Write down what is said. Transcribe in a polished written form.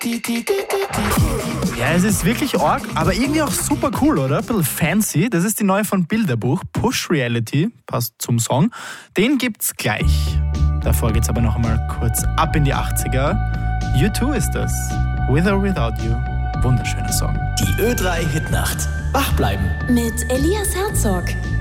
Ja, es ist wirklich arg, aber irgendwie auch super cool, oder? Ein bisschen fancy. Das ist die neue von Bilderbuch, Push Reality, passt zum Song. Den gibt's gleich. Davor geht's aber noch einmal kurz ab in die 80er. U2 ist das. With or Without You. Wunderschöner Song. Die Ö3 Hitnacht. Wach bleiben. Mit Elias Herzog.